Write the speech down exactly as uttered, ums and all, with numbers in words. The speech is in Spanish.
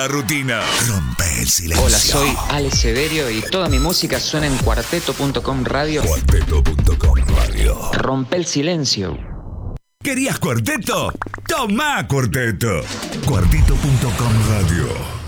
La rutina. Rompe el silencio. Hola, soy Ale Severio y toda mi música suena en cuarteto punto com Radio. Cuarteto punto com Radio. Rompe el silencio. ¿Querías cuarteto? ¡Toma cuarteto! Cuarteto punto com Radio.